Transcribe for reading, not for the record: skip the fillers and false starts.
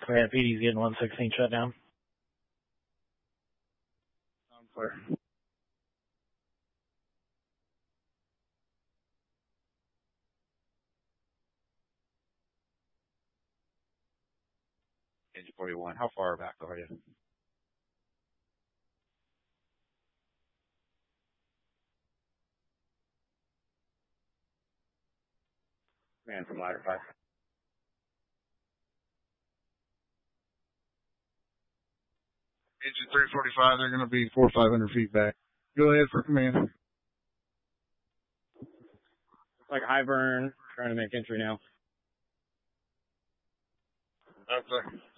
Command PD's getting 116 shut down. Clear. Engine 41, how far back are you? Man from ladder 5. Engine 345, they're going to be 400 or 500 feet back. Go ahead for command. Looks like high burn, trying to make entry now. Okay.